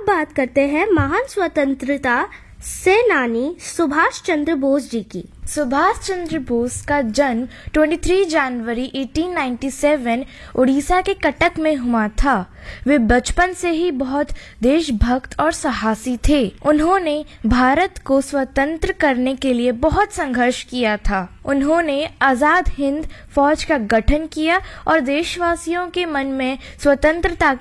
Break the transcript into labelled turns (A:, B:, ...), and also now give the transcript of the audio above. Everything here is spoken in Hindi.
A: बात करते हैं महान स्वतंत्रता सेनानी सुभाष चंद्र बोस जी की।
B: सुभाष चंद्र बोस का जन्म 23 जनवरी 1897 उड़ीसा के कटक में हुआ था। वे बचपन से ही बहुत देशभक्त और साहसी थे। उन्होंने भारत को स्वतंत्र करने के लिए बहुत संघर्ष किया था। उन्होंने आजाद हिंद फौज का गठन किया और देशवासियों के मन में स्वतंत्रता